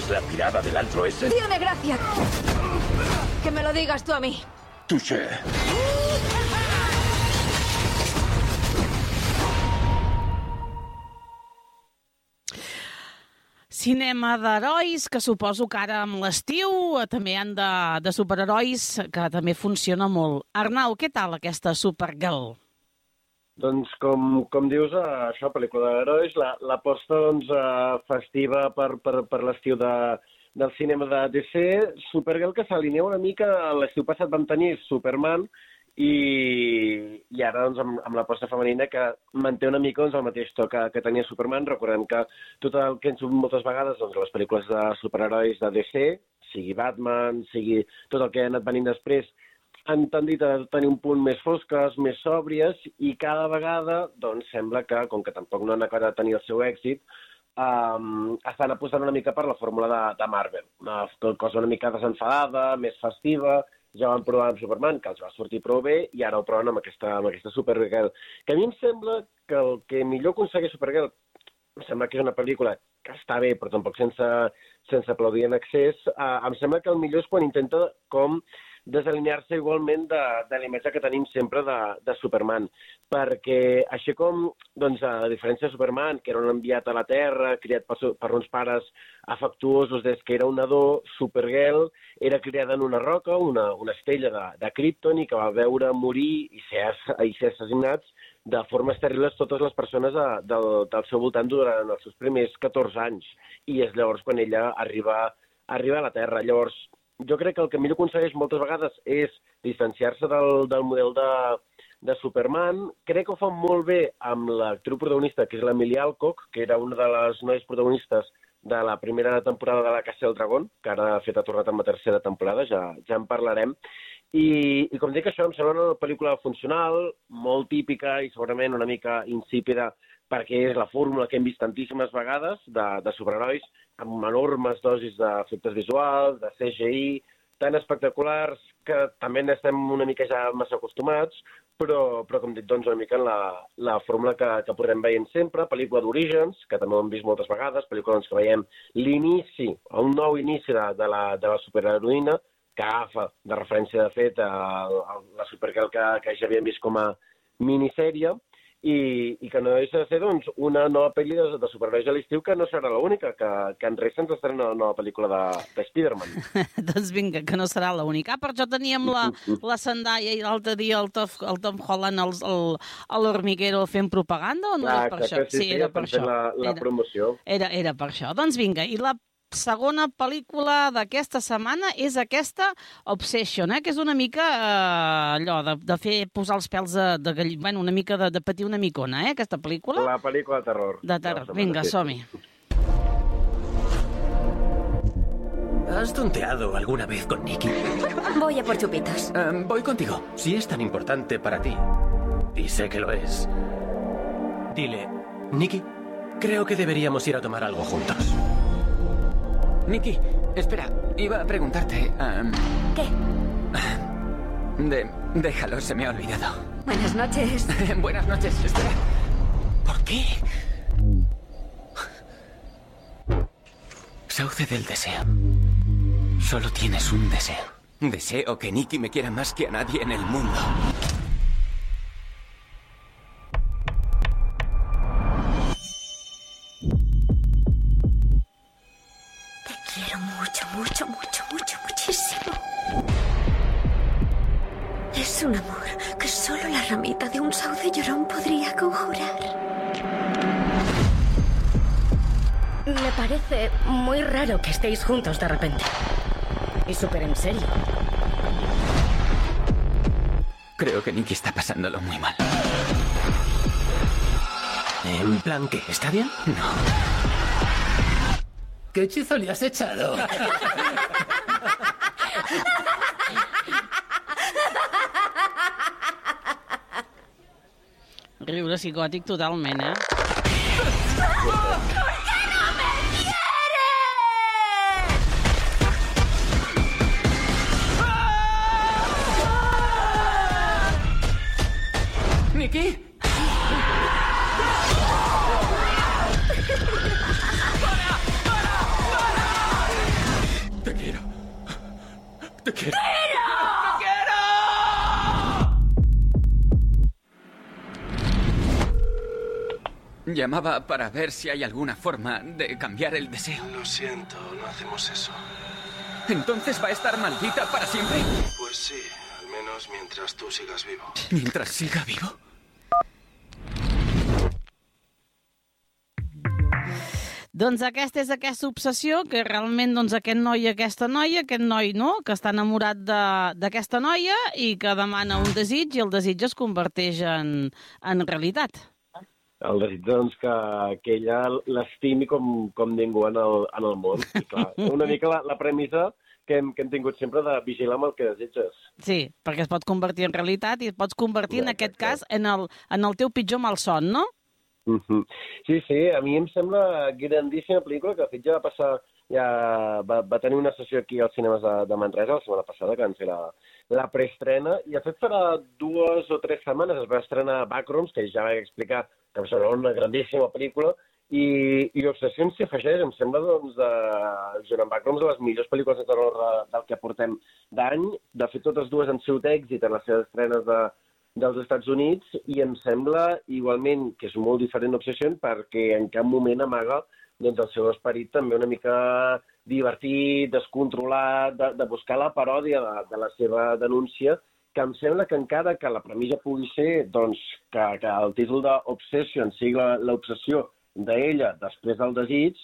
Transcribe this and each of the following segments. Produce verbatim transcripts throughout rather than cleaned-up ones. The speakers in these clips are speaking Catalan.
¿Es la pirada del antro ese? Tiene gracia que me lo digas tú a mí. Touché. Cinema d'herois, que suposo que ara amb l'estiu també han de, de superherois, que també funciona molt. Arnau, què tal aquesta Supergirl? Doncs, com, com dius, això, pel·lícula d'herois, l'aposta la, doncs, festiva per, per, per l'estiu de, del cinema de D C, Supergirl, que s'alinea una mica, l'estiu passat vam tenir Superman, i, i ara doncs, amb, amb l'aposta femenina que manté una mica doncs, el mateix to que, que tenia Superman. Recordem que tot el que ens surt moltes vegades, doncs, les pel·lícules de superherois de D C, sigui Batman, sigui tot el que ha anat venint després, han tendit a tenir un punt més fosques, més sòbries, i cada vegada doncs, sembla que, com que tampoc no han acabat de tenir el seu èxit, um, estan apostant una mica per la fórmula de, de Marvel. Una cosa una mica desenfadada, més festiva. Ja van provar amb Superman, que els va sortir prou bé, i ara ho proven amb aquesta, amb aquesta Supergirl. Que a mi em sembla que el que millor aconsegueix Supergirl, em sembla que és una pel·lícula que està bé, però tampoc sense, sense aplaudir en excés, eh, em sembla que el millor és quan intenta com desalinear-se igualment de, de la imatge que tenim sempre de, de Superman. Perquè així com, doncs, a diferència de Superman, que era un enviat a la Terra, criat per, per uns pares afectuosos des que era un nadó, Supergirl era criada en una roca, una, una estella de, de Krypton, i que va veure morir i ser, i ser assassinats de formes terribles totes les persones de, del, del seu voltant durant els seus primers catorze anys. I és llavors quan ella arriba, arriba a la Terra. Llavors, jo crec que el que millor aconsegueix moltes vegades és distanciar-se del, del model de, de Superman. Crec que ho fa molt bé amb l'actriu protagonista, que és l'Emilia Alcock, que era una de les noies protagonistes de la primera temporada de La Casa del Dragón, que ara ha fet ha tornat amb la tercera temporada, ja, ja en parlarem. I, i com dic, això em sembla una pel·lícula funcional, molt típica i segurament una mica insípida, perquè és la fórmula que hem vist tantíssimes vegades de, de superherois, amb enormes dosis d'efectes visuals, de C G I, tan espectaculars que també n'estem una mica ja massa acostumats, però, però com dic, doncs, una mica en la, la fórmula que, que podrem veient sempre, pel·lícula d'orígens, que també ho hem vist moltes vegades, pel·lícula doncs, que veiem l'inici, un nou inici de, de, la, de la superheroïna, que agafa de referència, de fet, a, a la Supergirl que, que ja havíem vist com a minissèrie, i, i que no deixa de ser doncs, una nova pel·li de, de superherois a l'estiu, que no serà l'única, que, que en res ens estrena una nova pel·lícula de, de Spider-Man. Doncs vinga, que no serà l'única. Ah, per això teníem la, la Zendaya i l'altre dia el, Tof, el Tom Holland el, el, a l'Hormiguero fent propaganda, o no ah, era per això? Sí, sí, era per això. La, la era, promoció. Era, era per això. Doncs vinga, i la segona pel·lícula d'aquesta setmana és aquesta Obsession, eh? Que és una mica eh, allò de, de fer posar els pèls de, de gall... bueno, una mica de, de patir una micona, eh? Aquesta pel·lícula. La pel·lícula de terror. De terror. Vinga, som-hi. ¿Has tonteado alguna vez con Nikki? Voy a por chupitos. Uh, voy contigo. Si es tan importante para ti, y sé que lo es, dile, Nikki, creo que deberíamos ir a tomar algo juntos. Nikki, espera, iba a preguntarte... Um, ¿Qué? De, déjalo, se me ha olvidado. Buenas noches. Buenas noches, espera. ¿Por qué? Sauce del deseo. Solo tienes un deseo. Deseo que Nikki me quiera más que a nadie en el mundo. Quiero mucho, mucho, mucho, mucho, muchísimo. Es un amor que solo la ramita de un sauce llorón podría conjurar. Me parece muy raro que estéis juntos de repente. Y súper en serio. Creo que Nikki está pasándolo muy mal. ¿En plan qué? ¿Está bien? No. ¿Qué hechizo le has echado? Riure psicòtic totalment, eh? ¿Nikki? llamaba para ver si hay alguna forma de cambiar el deseo. Lo siento, no hacemos eso. ¿Entonces va a estar maldita para siempre? Pues sí, al menos mientras tú sigas vivo. ¿Mientras siga vivo? Doncs aquesta és aquesta obsessió, que realment doncs, aquest noi i aquesta noia, aquest noi no, que està enamorat d'aquesta noia i que demana un desig i el desig es converteix en, en realitat. El desig doncs, que, que ella l'estimi com, com ningú en el, en el món. I, clar, una mica la, la premissa que hem, que hem tingut sempre de vigilar amb el que desitges. Sí, perquè es pot convertir en realitat i et pots convertir, ja, en aquest cas, en el, en el teu pitjor malson, no? Uh-huh. Sí, sí, a mi em sembla grandíssima pel·lícula, que de fet ja va passar, ja va, va tenir una sessió aquí als cinemes de, de Manresa la setmana passada, que van fer la, la preestrena, i de fet farà dues o tres setmanes es va estrenar Backrooms, que ja vaig explicar que va ser una grandíssima pel·lícula, i, i Obsessions s'hi afegeix, em sembla, doncs, de, junt amb Backrooms, de les millors pel·lícules de terror de, del que portem d'any. De fet, totes dues han sigut èxit en les seves estrenes de dels Estats Units, i em sembla igualment que és molt diferent d'Obsession perquè en cap moment amaga doncs, el seu esperit també una mica divertit, descontrolat, de, de buscar la paròdia de, de la seva denúncia, que em sembla que encara que la premissa pugui ser doncs, que, que el títol d'Obsession sigui l'obsessió d'ella després del desig,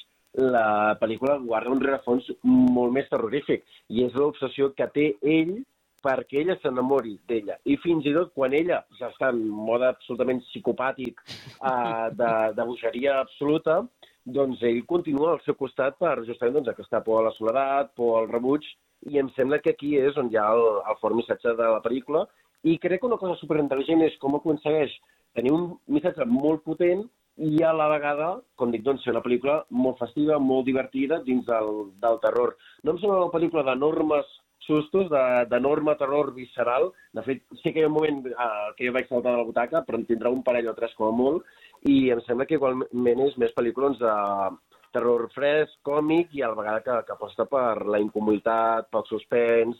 la pel·lícula guarda un rerefons molt més terrorífic, i és l'obsessió que té ell perquè ella s'enamori d'ella. I fins i tot quan ella ja està en mode absolutament psicopàtic, eh, de, de bogeria absoluta, doncs ell continua al seu costat per justament doncs, aquesta por a la soledat, por al rebuig, i em sembla que aquí és on hi ha el, el fort missatge de la pel·lícula, i crec que una cosa superintel·ligent és com aconsegueix tenir un missatge molt potent i a la vegada, com dic, doncs, ser una pel·lícula molt festiva, molt divertida dins del, del terror. No em sembla una pel·lícula d'enormes sustos, d'enorme terror visceral. De fet, sí que hi ha un moment eh, que jo vaig saltar de la butaca, però en tindrà un parell o tres com a molt, i em sembla que igualment és més pel·lícules de terror fresc, còmic, i a la vegada que, que aposta per la incomoditat, pel suspens,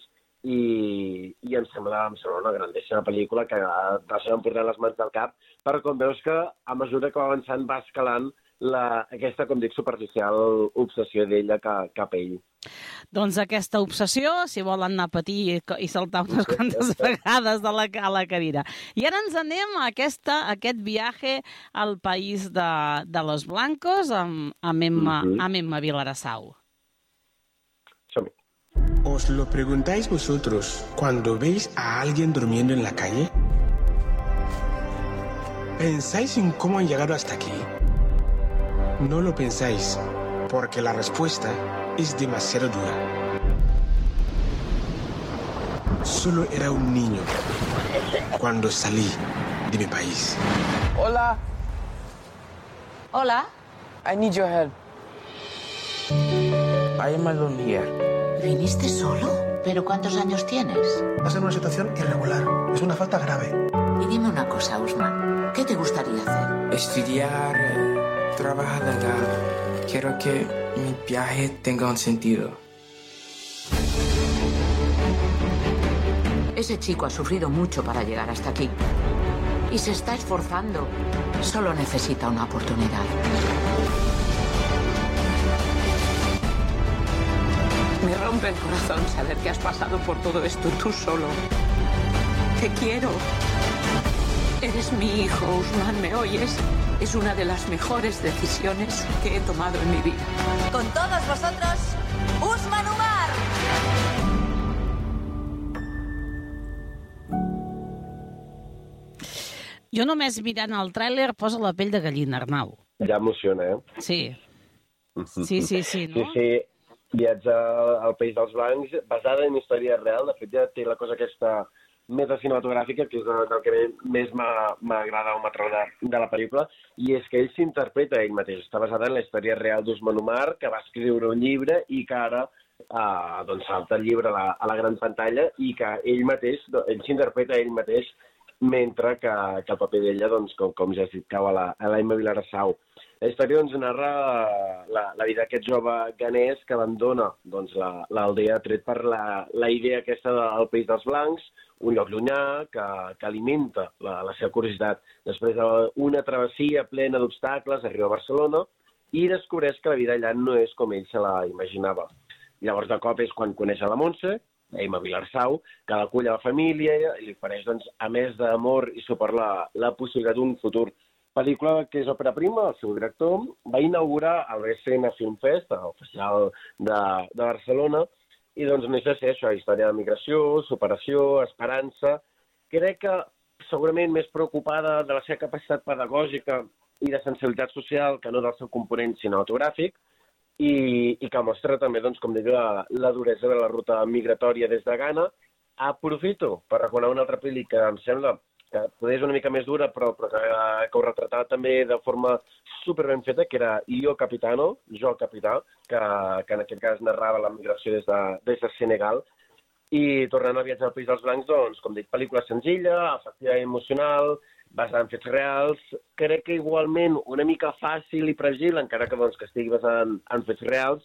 i, i em sembla, em sembla una grandíssima pel·lícula que va ser portant les mans del cap, però com veus que a mesura que va avançant va escalant la, aquesta, com dic, superficial obsessió d'ella cap a ell. Doncs aquesta obsessió, si volen anar a patir i saltar unes quantes vegades de la, a la cadira. I ara ens anem a, aquesta, a aquest viatge al país de, de los blancos amb, amb, Emma, uh-huh. amb Emma Vilarassau. Som-hi. ¿Os lo preguntáis vosotros cuando veis a alguien durmiendo en la calle? ¿Pensáis en cómo han llegado hasta aquí? No lo pensáis, porque la respuesta es demasiado dura. Solo era un niño cuando salí de mi país. Hola. Hola. I need your help. I am alone here. ¿Viniste solo? ¿Pero cuántos años tienes? Vas en una situación irregular. Es una falta grave. Y dime una cosa, Usman. ¿Qué te gustaría hacer? Estudiar, eh, trabajar legal. Quiero que mi viaje tenga un sentido. Ese chico ha sufrido mucho para llegar hasta aquí. Y se está esforzando. Solo necesita una oportunidad. Me rompe el corazón saber que has pasado por todo esto tú solo. Te quiero. Eres mi hijo, Usman, ¿me oyes? Es una de las mejores decisiones que he tomado en mi vida. Con todos vosotros, Usman Umar. Jo només mirant el tràiler posa la pell de gallina, Arnau. Ja emociona, eh? Sí. Sí, sí, sí, no? Sí, sí. Viatge al País dels Blancs, basada en història real. De fet, ja té la cosa aquesta metacinematogràfica, que és el que més m'agrada o m'atrau de la pel·lícula, i és que ell s'interpreta ell mateix. Està basada en la història real d'Usman Umar, que va escriure un llibre i que ara eh, doncs, salta el llibre a la, a la gran pantalla, i que ell mateix, ell s'interpreta ell mateix, mentre que, que el paper d'ella, doncs, com, com ja has dit, cau a la, a la Emma Vilarassau. La història doncs, narra la, la vida d'aquest jove ganès que abandona doncs, l'aldea tret per la, la idea aquesta del País dels Blancs, un lloc llunyà que, que alimenta la, la seva curiositat. Després d'una travessia plena d'obstacles, arriba a Barcelona i descobreix que la vida allà no és com ell se la imaginava. Llavors, de cop, és quan coneix a la Montse, Emma Vilarsau, que l'acull a la família i li ofereix, doncs, a més d'amor i suport, la, la possibilitat d'un futur. Pel·lícula que és òpera prima, el seu director va inaugurar el B C N Film Fest, el festival de, de Barcelona, i doncs no sé si això, història de migració, superació, esperança. Crec que segurament més preocupada de la seva capacitat pedagògica i de sensibilitat social que no del seu component cinematogràfic, i, i que mostra també, doncs, com dic, la, la duresa de la ruta migratòria des de Ghana. Aprofito per recomanar una altra pel·li que em sembla que poder és una mica més dura, però, però que, que ho retratava també de forma super ben feta, que era Io Capitano, Jo Capità, que, que en aquest cas narrava la migració des de, des de Senegal. I tornant al viatge al País dels Blancs, doncs, com dic, pel·lícula senzilla, efectiva i emocional, basada en fets reals, crec que igualment una mica fàcil i fràgil, encara que, doncs, que estigui basada en, en fets reals,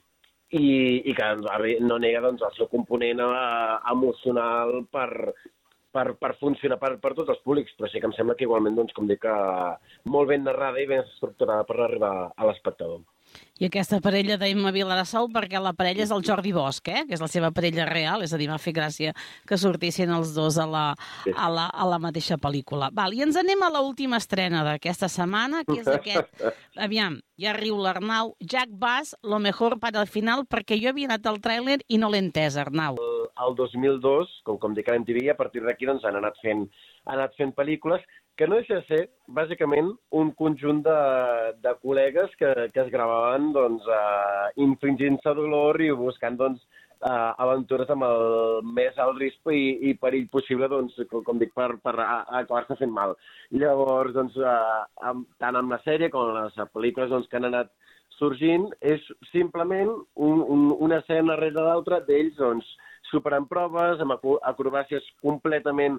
i, i que no nega, doncs, el seu component eh, emocional per... Per, per funcionar per, per tots els públics, però sí que em sembla que igualment, doncs, com dic, molt ben narrada i ben estructurada per arribar a l'espectador. I aquesta parella d'Emma Vilarsau, perquè la parella és el Jordi Bosch, eh? Que és la seva parella real, és a dir, m'ha fet gràcia que sortissin els dos a la, a la, a la mateixa pel·lícula. Val, i ens anem a l'última estrena d'aquesta setmana, que és aquest... Aviam, ja riu l'Arnau. Jack Bass, Lo mejor para el final, perquè jo havia anat al tràiler i no l'he entès, Arnau. El, el dos mil dos, com, com dic a l'M T V, a partir d'aquí doncs, han anat fent, han anat fent pel·lícules que no deixa de ser, bàsicament, un conjunt de, de col·legues que, que es gravaven doncs, uh, infringint-se dolor i buscant doncs, uh, aventures amb el més alt risc i, i perill possible, doncs, com, com dic, per, per acabar-se fent mal. Llavors, doncs, uh, amb, tant amb la sèrie com en les pel·lícules doncs, que han anat sorgint, és simplement un, un, una escena darrere l'altra d'ells, doncs, superant proves, amb acrobàcies completament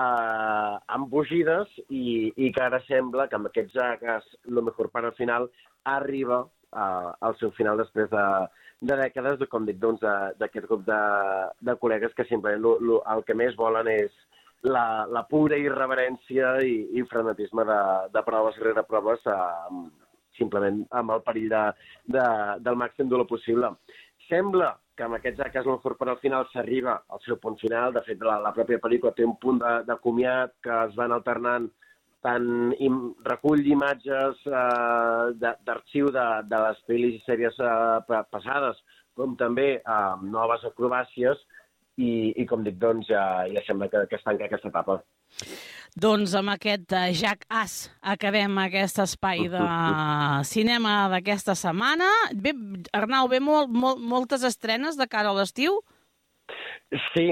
eh, embogides i, i que ara sembla que amb aquests Jackass, Lo mejor para el final, arriba eh, al seu final després de, de dècades, de, com dic, doncs, d'aquest grup de, de col·legues que simplement lo, lo, el que més volen és la, la pura irreverència i, i frenetisme de, de proves rere proves, eh, simplement amb el perill de, de, del màxim dolor possible. Sembla que amb aquest Jackass, Lo mejor para el final s'arriba al seu punt final. De fet, la, la pròpia pel·lícula té un punt de, de comiat que es van alternant tant im, recull d'imatges eh, d'arxiu de, de les pel·lis i sèries eh, passades, com també eh, noves acrobàcies i, i com dic, doncs ja, ja sembla que, que es tanca aquesta etapa. Doncs amb aquest uh, Jackass acabem aquest espai de cinema d'aquesta setmana. Bé, Arnau, ve molt, molt, moltes estrenes de cara a l'estiu? Sí,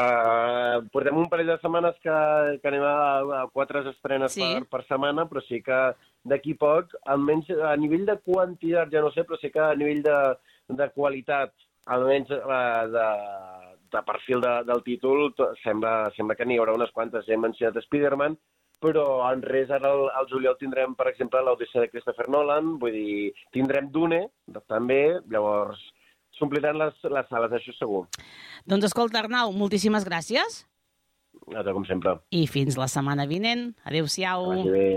uh, portem un parell de setmanes que, que anem a, a quatre estrenes sí. per, per setmana, però sí que d'aquí poc, almenys a nivell de quantitat, ja no sé, però sí que a nivell de, de qualitat, almenys uh, de... de perfil de, del títol, sembla, sembla que n'hi haurà unes quantes. Hem mencionat Spider-Man, però en res ara al, al juliol tindrem, per exemple, l'Odissea de Christopher Nolan, vull dir, tindrem Dune, també, llavors s'ompliran les, les sales, això segur. Doncs escolta, Arnau, moltíssimes gràcies. A tu, com sempre. I fins la setmana vinent. Adéu-siau. Que vagi bé.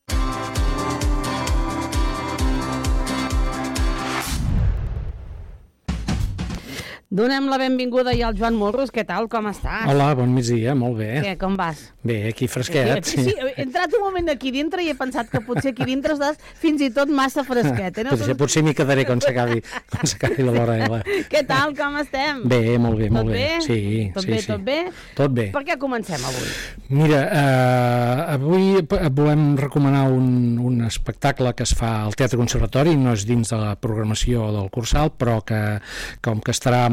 Donem la benvinguda ja al Joan Morros. Què tal, com estàs? Hola, bon migdia, molt bé. Què, com vas? Bé, aquí fresquet. Aquí, sí, he entrat un moment aquí dintre i he pensat que potser aquí dintre estàs fins i tot massa fresquet. Eh? No? Potser, potser m'hi quedaré quan s'acabi quan s'acabi l'hora. Què tal, com estem? Bé, molt bé, molt tot bé. bé. Sí, tot sí, bé, sí. tot bé? Tot bé. Per què comencem avui? Mira, eh, avui volem recomanar un, un espectacle que es fa al Teatre Conservatori, no és dins de la programació del Cursal, però que com que estarà molt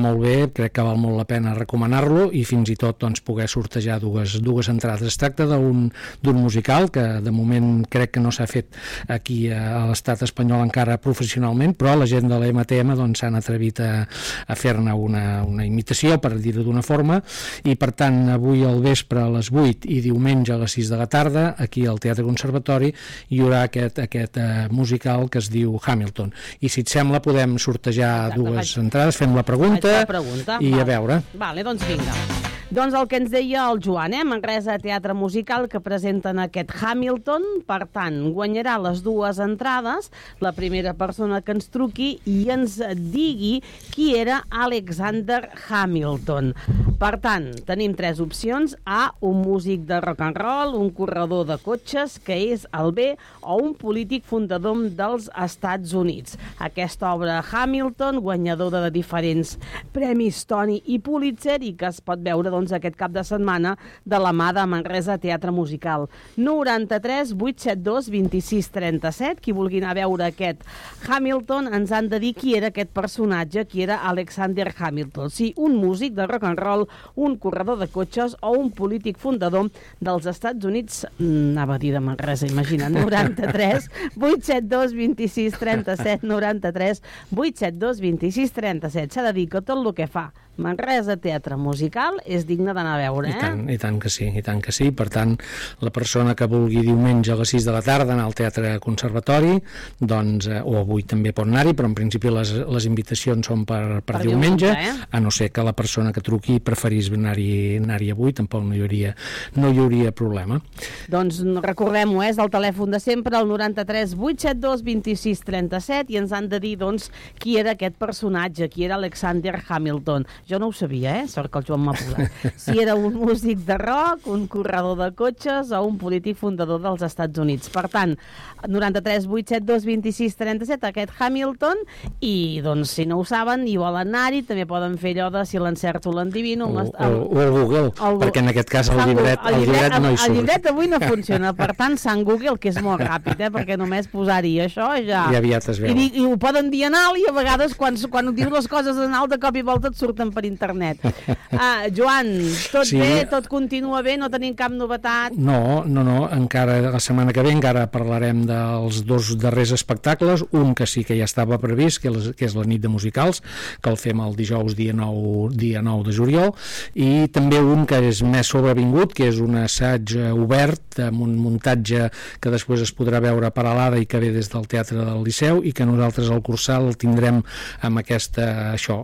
molt bé, crec que val molt la pena recomanar-lo i fins i tot doncs, poder sortejar dues, dues entrades. Es tracta d'un musical que de moment crec que no s'ha fet aquí a l'estat espanyol encara professionalment, però la gent de l'E M T M doncs, s'han atrevit a, a fer-ne una, una imitació, per dir-ho d'una forma, i per tant avui al vespre a les vuit i diumenge a les sis de la tarda aquí al Teatre Conservatori hi haurà aquest, aquest uh, musical que es diu Hamilton. I si et sembla podem sortejar Exacte, dues vaig... entrades, fem la pregunta, la pregunta i vale. A veure. Vale, doncs vinga. Doncs el que ens deia el Joan, eh? Manresa Teatre Musical, que presenten aquest Hamilton, per tant, guanyarà les dues entrades la primera persona que ens truqui i ens digui qui era Alexander Hamilton. Per tant, tenim tres opcions: A, un músic de rock and roll, un corredor de cotxes, que és el B, o un polític fundador dels Estats Units. Aquesta obra Hamilton, guanyadora de diferents premis Tony i Pulitzer, i que es pot veure doncs, aquest cap de setmana de la mà de Manresa Teatre Musical. noranta-tres vuit set dos vint sis trenta set. Qui vulgui anar a veure aquest Hamilton ens han de dir qui era aquest personatge, qui era Alexander Hamilton. Sí, un músic de rock and roll, un corredor de cotxes o un polític fundador dels Estats Units. Anava a dir de Manresa, imagina. noranta-tres vuit set dos vint sis trenta set, noranta-tres vuit set dos vint sis trenta set. S'ha de dir que tot el que fa Manresa Teatre Musical és digne d'anar a veure, eh? I tant, i tant que sí, i tant que sí. Per tant, la persona que vulgui diumenge a les sis de la tarda anar al Teatre Conservatori, doncs, eh, o avui també pot anar-hi, però en principi les, les invitacions són per, per, per diumenge, diumenge eh? A no ser que la persona que truqui preferís anar-hi anar-hi avui, tampoc no hi hauria, no hi hauria problema. Doncs recordem-ho, eh? És el telèfon de sempre, el noranta-tres vuit set dos vint sis trenta set, i ens han de dir, doncs, qui era aquest personatge, qui era Alexander Hamilton. Jo no ho sabia, eh? Sort que el Joan m'ha posat. Si era un músic de rock, un corredor de cotxes o un polític fundador dels Estats Units. Per tant, noranta-tres vuit set dos vint sis trenta set, aquest Hamilton, i doncs si no ho saben i volen anar-hi, també poden fer allò de si l'encerto l'endivino. O, o, o el Google, el, perquè en aquest cas el llibret, el llibret no hi surt. El llibret avui no funciona, per tant, Sant Google, que és molt ràpid, eh? Perquè només posar-hi això ja... I aviat es veu. I, i ho poden dir en alt, i a vegades quan, quan dius les coses en alt, de cop i volta et surten per internet. Ah, Joan, tot sí. Bé? Tot continua bé? No tenim cap novetat? No, no, no, encara la setmana que ve encara parlarem dels dos darrers espectacles, un que sí que ja estava previst, que és, que és la nit de musicals, que el fem el dijous dia nou, dia nou de juliol, i també un que és més sobrevingut, que és un assaig obert amb un muntatge que després es podrà veure a Peralada i que ve des del Teatre del Liceu, i que nosaltres al Cursal el tindrem amb aquesta, això,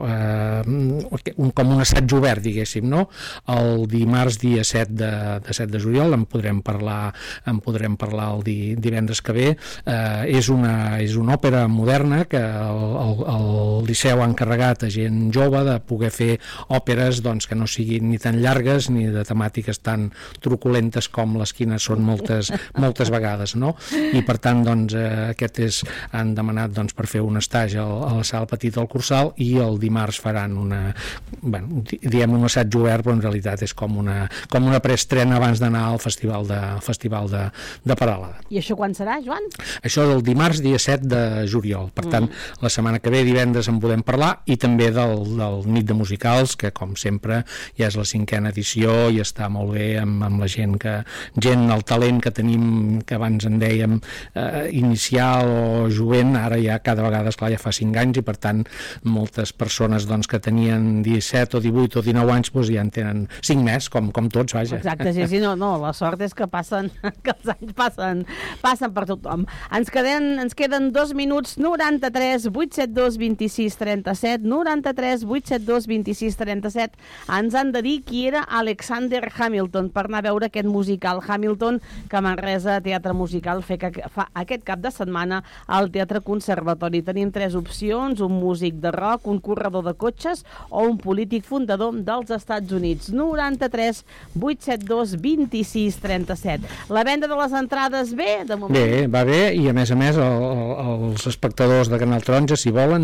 eh, un, com un assaig obert, diguéssim, no? El dimarts dia set de, de set de juliol en podrem parlar, en podrem parlar el di, divendres que ve. Eh, és, una, és una òpera moderna que el, el, el Liceu ha encarregat a gent jove de poder fer òperes doncs, que no siguin ni tan llargues ni de temàtiques tan truculentes com les quines són moltes, moltes vegades, no? I per tant, doncs, eh, aquest és, han demanat doncs, per fer un estatge a, a la sala petita del Cursal, i el dimarts faran una, bueno, diem un assaig obert, però en realitat és com una, com una preestrena abans d'anar al festival de, festival de, de Peralada. I això quan serà, Joan? Això és el dimarts dia set de juliol. Per tant, mm. la setmana que ve, divendres, en podem parlar, i també del, del nit de musicals, que com sempre ja és la cinquena edició i està molt bé amb, amb la gent que gent, el talent que tenim, que abans en dèiem eh, inicial o jovent, ara ja cada vegada, esclar, ja fa cinc anys, i per tant moltes persones doncs, que tenien disset o divuit o dinou anys doncs, ja en tenen cinc més, com, com tots, vaja. Exacte, sí, sí, no, no, la sort és que passen, que els anys passen, passen per tothom. Ens queden, ens queden dos minuts. Noranta-tres vuit set dos vint sis trenta set, noranta-tres vuit set dos vint sis trenta set. Ens han de dir qui era Alexander Hamilton per anar a veure aquest musical Hamilton que Manresa Teatre Musical fa, fa aquest cap de setmana al Teatre Conservatori. Tenim tres opcions: un músic de rock, un corredor de cotxes o un polític fundador dels Estats Units. noranta-tres vuit set dos vint sis trenta set. La venda de les entrades bé, de moment? Bé, va bé, i a més a més el, el, els espectadors de Canal Taronja, si volen, demà a la tarda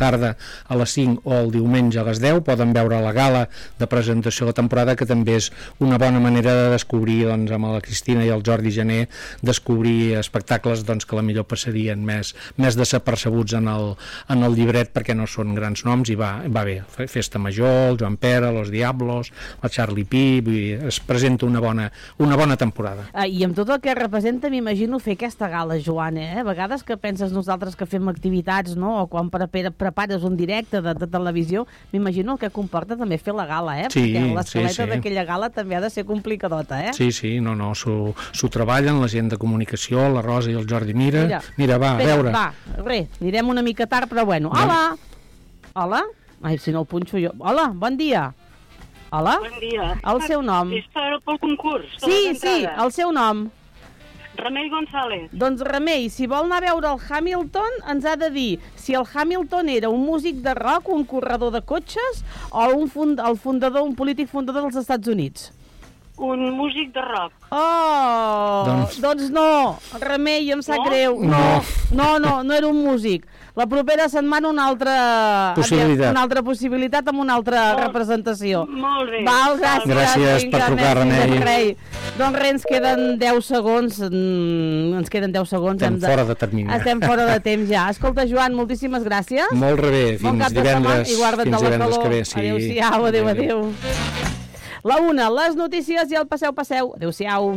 tarda a les cinc o el diumenge a les deu. Poden veure la gala de presentació de la temporada, que també és una bona manera de descobrir, doncs, amb la Cristina i el Jordi Jané, descobrir espectacles doncs, que la millor passarien més, més desapercebuts en el, en el llibret, perquè no són grans noms, i va, va bé. Festa Major, el Joan Pere, Los Diablos, el Charlie Pi, vull dir, es presenta una bona, una bona temporada. Ah, I amb tot el que representa, m'imagino fer aquesta gala, Joan, eh? A vegades que penses nosaltres que fem activitats, no?, o quan pre prepares un directe de, de televisió, m'imagino el que comporta també fer la gala, eh? Sí, perquè l'escaleta sí, sí. d'aquella gala també ha de ser complicadota, eh? Sí, sí, no, no, s'ho treballen, la gent de comunicació, la Rosa i el Jordi. Mira, mira, mira va, Espera, a veure. Va, res, anirem una mica tard, però bueno. Hola! Hola? Ai, si no el punxo jo. Hola, bon dia. Hola? Bon dia. El seu nom? És per, pel concurs. Sí, sí, el seu nom. Remei González. Doncs Remei, si vol anar a veure el Hamilton, ens ha de dir si el Hamilton era un músic de rock, un corredor de cotxes o un fund el fundador, un polític fundador dels Estats Units. Un músic de rock. Oh, doncs, doncs no, Remei, em sap no? greu. No, no, no, no era un músic. La propera setmana una altra possibilitat, una altra possibilitat amb una altra molt, representació. Molt bé. Val, gràcies. Gràcies per trucar, Remei. Doncs res, ens queden deu segons. Ens queden deu segons. Estem de... fora de termini. Estem fora de temps ja. Escolta, Joan, moltíssimes gràcies. Molt bé, fins bon cap divendres. I guarda't fins de la divendres calor. que ve. Sí. Adéu-siau, adéu, adéu. La una, les notícies i el passeu, passeu. Adéu-siau.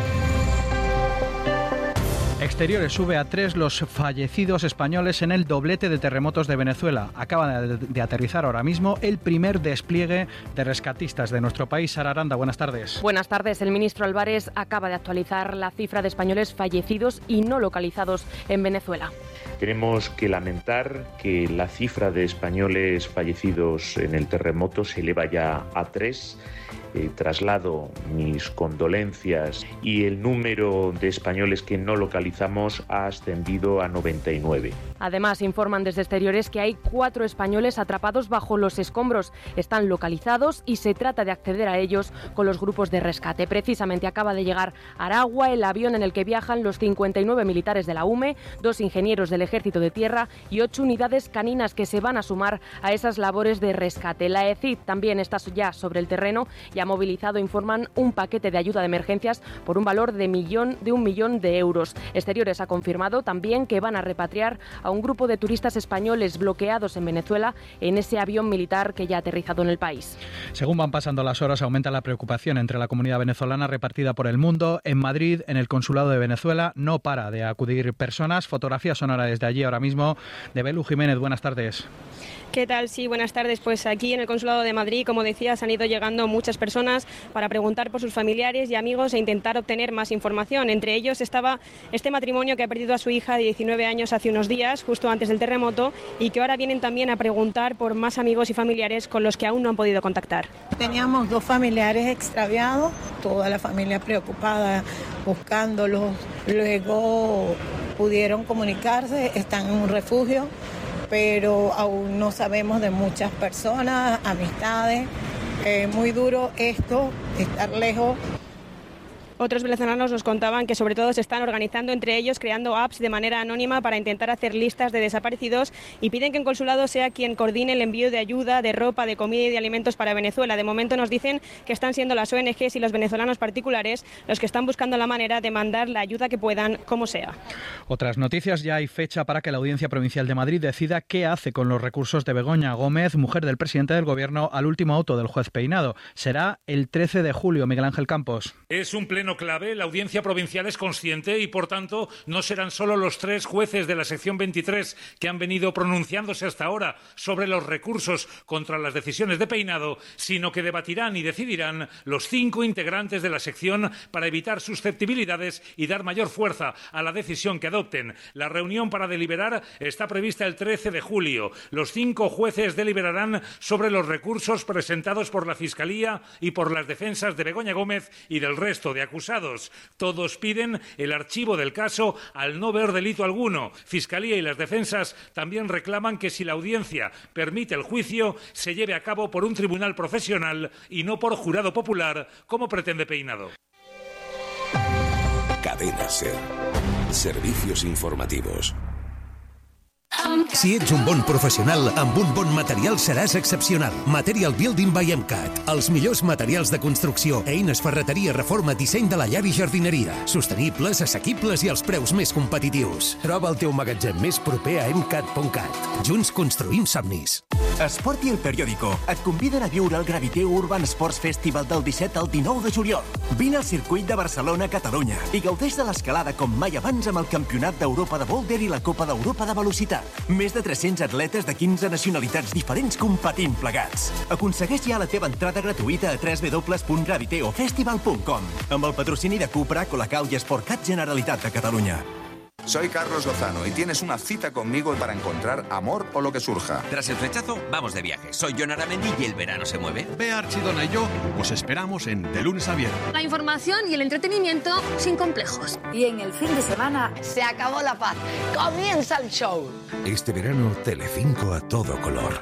Exteriores sube a tres los fallecidos españoles en el doblete de terremotos de Venezuela. Acaba de, de aterrizar ahora mismo el primer despliegue de rescatistas de nuestro país. Sara Aranda, buenas tardes. Buenas tardes. El ministro Álvarez acaba de actualizar la cifra de españoles fallecidos y no localizados en Venezuela. Tenemos que lamentar que la cifra de españoles fallecidos en el terremoto se eleva ya a tres. Eh, traslado mis condolencias y el número de españoles que no localizamos ha ascendido a noventa y nueve. Además, informan desde Exteriores que hay cuatro españoles atrapados bajo los escombros. Están localizados y se trata de acceder a ellos con los grupos de rescate. Precisamente acaba de llegar a Aragua el avión en el que viajan los cincuenta y nueve militares de la U M E, dos ingenieros del Ejército de Tierra y ocho unidades caninas que se van a sumar a esas labores de rescate. La E C I D también está ya sobre el terreno y ha movilizado, informan, un paquete de ayuda de emergencias por un valor de, millón, de un millón de euros. Exteriores ha confirmado también que van a repatriar a un grupo de turistas españoles bloqueados en Venezuela en ese avión militar que ya ha aterrizado en el país. Según van pasando las horas, aumenta la preocupación entre la comunidad venezolana repartida por el mundo. En Madrid, en el Consulado de Venezuela, no para de acudir personas. Fotografía sonora desde allí ahora mismo de Belu Jiménez. Buenas tardes. ¿Qué tal? Sí, buenas tardes. Pues aquí en el Consulado de Madrid, como decías, han ido llegando muchas personas para preguntar por sus familiares y amigos e intentar obtener más información. Entre ellos estaba este matrimonio que ha perdido a su hija de diecinueve años hace unos días, justo antes del terremoto, y que ahora vienen también a preguntar por más amigos y familiares con los que aún no han podido contactar. Teníamos dos familiares extraviados, toda la familia preocupada buscándolos. Luego pudieron comunicarse, están en un refugio, pero aún no sabemos de muchas personas, amistades. Eh, muy duro esto, estar lejos. Otros venezolanos nos contaban que sobre todo se están organizando entre ellos, creando apps de manera anónima para intentar hacer listas de desaparecidos, y piden que el consulado sea quien coordine el envío de ayuda, de ropa, de comida y de alimentos para Venezuela. De momento nos dicen que están siendo las O N Ges y los venezolanos particulares los que están buscando la manera de mandar la ayuda que puedan, como sea. Otras noticias: ya hay fecha para que la Audiencia Provincial de Madrid decida qué hace con los recursos de Begoña Gómez, mujer del presidente del Gobierno, al último auto del juez Peinado. Será el trece de julio. Miguel Ángel Campos. Es un pleno clave. La Audiencia Provincial es consciente y, por tanto, no serán solo los tres jueces de la sección veintitrés que han venido pronunciándose hasta ahora sobre los recursos contra las decisiones de Peinado, sino que debatirán y decidirán los cinco integrantes de la sección para evitar susceptibilidades y dar mayor fuerza a la decisión que adopten. La reunión para deliberar está prevista el trece de julio. Los cinco jueces deliberarán sobre los recursos presentados por la Fiscalía y por las defensas de Begoña Gómez y del resto de acusados. Todos piden el archivo del caso al no ver delito alguno. Fiscalía y las defensas también reclaman que si la audiencia permite el juicio, se lleve a cabo por un tribunal profesional y no por jurado popular, como pretende Peinado. Cadena SER. Servicios informativos. Si ets un bon professional, amb un bon material seràs excepcional. Material Building by MCAT. Els millors materials de construcció, eines, ferreteria, reforma, disseny de la llar i jardineria. Sostenibles, assequibles i als preus més competitius. Troba el teu magatzem més proper a emcat punt cat. Junts construïm somnis. Esport i El Periódico et conviden a viure el Graviteu Urban Sports Festival del disset al dinou de juliol. Vine al circuit de Barcelona, Catalunya, i gaudeix de l'escalada com mai abans amb el Campionat d'Europa de Boulder i la Copa d'Europa de Velocitat. Més de tres-cents atletes de quinze nacionalitats diferents competint plegats. Aconsegueix ja la teva entrada gratuïta a w w w punt graviteofestival punt com amb el patrocini de Cupra, Colacao i Sportcat Generalitat de Catalunya. Soy Carlos Lozano y tienes una cita conmigo para encontrar amor o lo que surja. Tras el rechazo, vamos de viaje. Soy Jon Aramendi y el verano se mueve. Bea Archidona y yo os esperamos en De Lunes a Viernes. La información y el entretenimiento sin complejos. Y en el fin de semana se acabó la paz. Comienza el show. Este verano, Telecinco a todo color.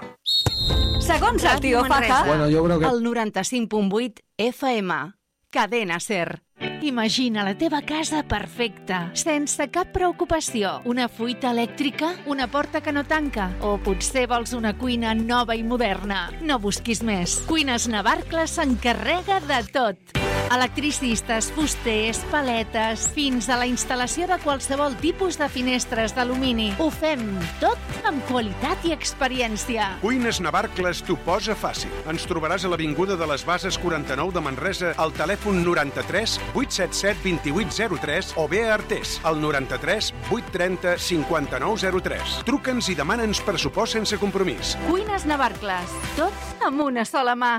Segons el tio Faja, Bueno, jo crec que... el noranta-cinc punt vuit F M. Cadena Ser. Imagina la teva casa perfecta, sense cap preocupació. Una fuita elèctrica, una porta que no tanca, o potser vols una cuina nova i moderna. No busquis més. Cuines Navarcles s'encarrega de tot. Electricistes, fusters, paletes, fins a la instal·lació de qualsevol tipus de finestres d'alumini. Ho fem tot amb qualitat i experiència. Cuines Navarcles t'ho posa fàcil. Ens trobaràs a l'Avinguda de les Bases quaranta-nou de Manresa al telèfon noranta-tres vuit set set dos vuit zero tres o bé a Artés al noranta-tres vuit trenta cinquanta-nou zero tres. Truca'ns i demana'ns pressupost sense compromís. Cuines Navarcles, tot amb una sola mà.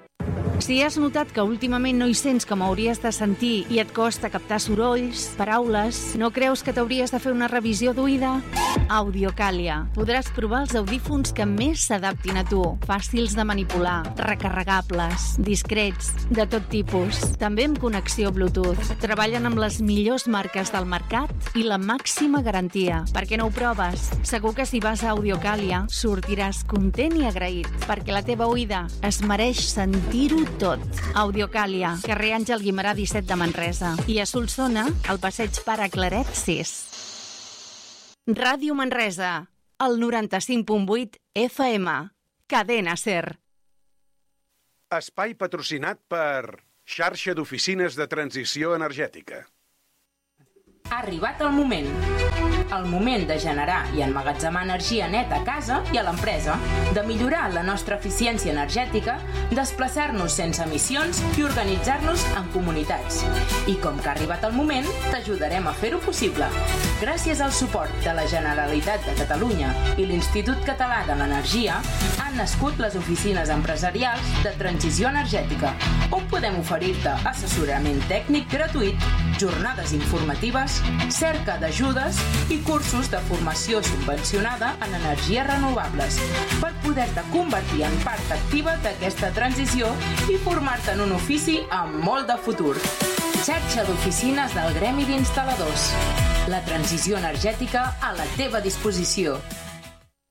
Si has notat que últimament no hi sents com hauries de sentir i et costa captar sorolls, paraules, no creus que t'hauries de fer una revisió d'oïda? Audiocàlia. Podràs provar els audífons que més s'adaptin a tu, fàcils de manipular, recarregables, discrets, de tot tipus. També amb connexió Bluetooth. Treballen amb les millors marques del mercat i la màxima garantia. Per què no ho proves? Segur que si vas a Audiocàlia sortiràs content i agraït, perquè la teva oïda es mereix sentir-ho tot. Audiocàlia, carrer Àngel Guimerà disset de Manresa. I a Solsona, al passeig Pare Claret sis. Ràdio Manresa, el noranta-cinc punt vuit F M. Cadena Ser. Espai patrocinat per Xarxa d'Oficines de Transició Energètica. Ha arribat el moment. El moment de generar i emmagatzemar energia neta a casa i a l'empresa, de millorar la nostra eficiència energètica, desplaçar-nos sense emissions i organitzar-nos en comunitats. I com que ha arribat el moment, t'ajudarem a fer-ho possible. Gràcies al suport de la Generalitat de Catalunya i l'Institut Català de l'Energia, han nascut les oficines empresarials de transició energètica, on podem oferir-te assessorament tècnic gratuït, jornades informatives, cerca d'ajudes i cursos de formació subvencionada en energies renovables per poder-te convertir en part activa d'aquesta transició i formar-te en un ofici amb molt de futur. Xarxa d'oficines del Gremi d'Instal·ladors. La transició energètica a la teva disposició.